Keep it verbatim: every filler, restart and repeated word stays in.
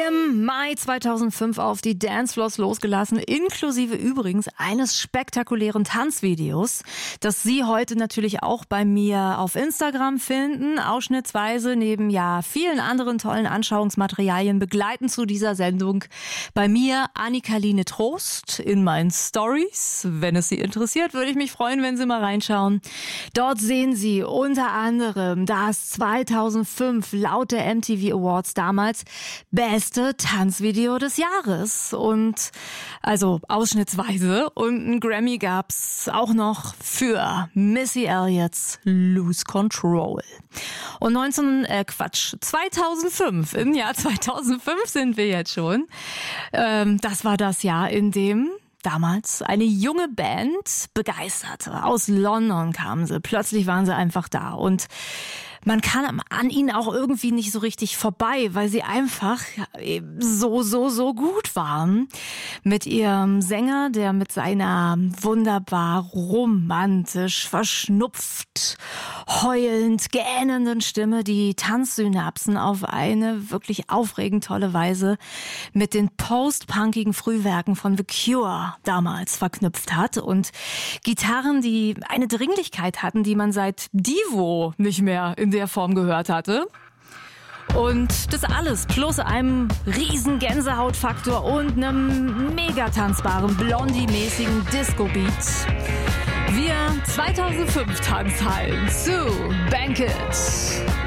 Im Mai zweitausendfünf auf die Dancefloors losgelassen, inklusive übrigens eines spektakulären Tanzvideos, das Sie heute natürlich auch bei mir auf Instagram finden, ausschnittsweise neben ja vielen anderen tollen Anschauungsmaterialien begleiten zu dieser Sendung bei mir Annika-Line Trost in meinen Stories. Wenn es Sie interessiert, würde ich mich freuen, wenn Sie mal reinschauen. Dort sehen Sie unter anderem das zweitausendfünf laut der M T V Awards damals beste Tanzvideo des Jahres und also ausschnittsweise und ein Grammy gab's auch noch für Missy Elliott's Lose Control. Und neunzehn äh, Quatsch zweitausendfünf, im Jahr zweitausendfünf sind wir jetzt schon. Ähm, das war das Jahr, in dem damals eine junge Band begeisterte. Aus London kamen sie. Plötzlich waren sie einfach da und man kann an ihnen auch irgendwie nicht so richtig vorbei, weil sie einfach so, so, so gut waren. Mit ihrem Sänger, der mit seiner wunderbar romantisch, verschnupft, heulend, gähnenden Stimme die Tanzsynapsen auf eine wirklich aufregend tolle Weise mit den post-punkigen Frühwerken von The Cure damals verknüpft hat. Und Gitarren, die eine Dringlichkeit hatten, die man seit Divo nicht mehr in der Form gehört hatte. Und das alles plus einem riesen Gänsehautfaktor und einem mega tanzbaren, Blondie-mäßigen Disco-Beat. Wir zweitausendfünf Tanzhallen zu Banquet.